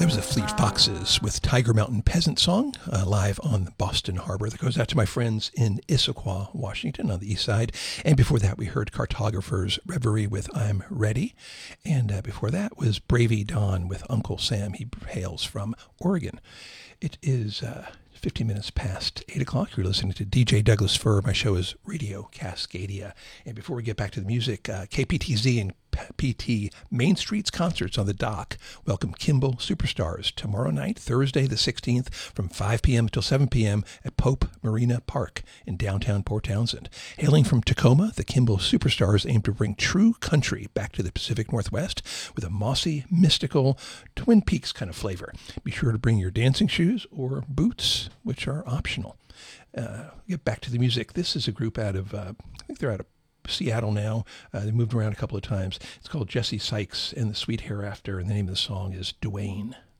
That was the Fleet Foxes with Tiger Mountain Peasant Song, live on the Boston Harbor. That goes out to my friends in Issaquah, Washington, on the east side. And before that, we heard Cartographers Reverie with I'm Ready. And before that was Bravey Don with Uncle Sam. He hails from Oregon. It is 15 minutes past 8 o'clock. You're listening to DJ Douglas Fir. My show is Radio Cascadia. And before we get back to the music, KPTZ and PT Main Street's concerts on the dock welcome Kimball Superstars tomorrow night, Thursday the 16th, from 5 p.m. until 7 p.m. at Pope Marina Park in downtown Port Townsend. Hailing from Tacoma, the Kimball Superstars aim to bring true country back to the Pacific Northwest with a mossy, mystical, Twin Peaks kind of flavor. Be sure to bring your dancing shoes or boots, which are optional. Get back to the music. This is a group out of, I think they're out of Seattle now. They moved around a couple of times. It's called Jesse Sykes and the Sweet Hereafter, and the name of the song is Duane.